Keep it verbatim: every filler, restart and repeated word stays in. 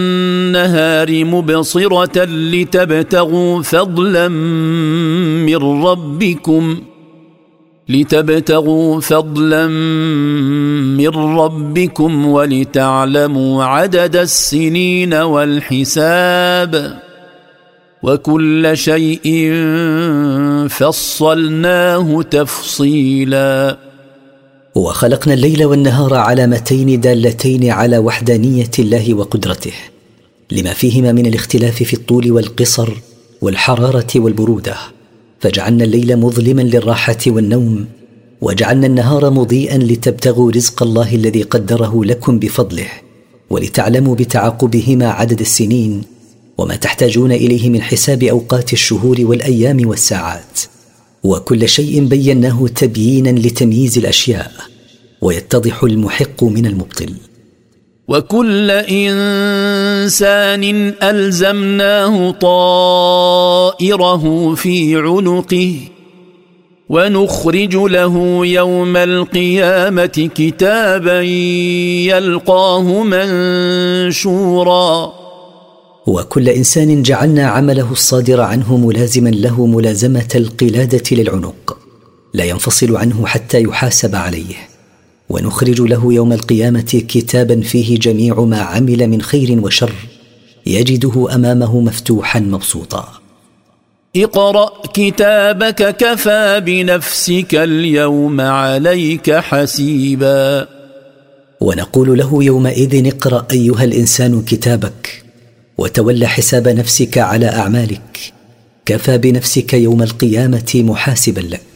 النهار مبصرة لتبتغوا فضلا من ربكم لتبتغوا فضلا من ربكم ولتعلموا عدد السنين والحساب وكل شيء فصلناه تفصيلا. وخلقنا الليل والنهار علامتين دالتين على وحدانية الله وقدرته، لما فيهما من الاختلاف في الطول والقصر والحرارة والبرودة، فجعلنا الليل مظلما للراحة والنوم، وجعلنا النهار مضيئا لتبتغوا رزق الله الذي قدره لكم بفضله، ولتعلموا بتعاقبهما عدد السنين وما تحتاجون إليه من حساب أوقات الشهور والأيام والساعات. وكل شيء بيناه تبيينا لتمييز الأشياء، ويتضح المحق من المبطل. وكل إنسان ألزمناه طائره في عنقه ونخرج له يوم القيامة كتابا يلقاه منشورا. وكل إنسان جعلنا عمله الصادر عنه ملازما له ملازمة القلادة للعنق، لا ينفصل عنه حتى يحاسب عليه. ونخرج له يوم القيامة كتابا فيه جميع ما عمل من خير وشر، يجده أمامه مفتوحا مبسوطا. اقرأ كتابك كفى بنفسك اليوم عليك حسيبا. ونقول له يومئذ اقرأ أيها الإنسان كتابك، وتول حساب نفسك على أعمالك، كفى بنفسك يوم القيامة محاسبا لك.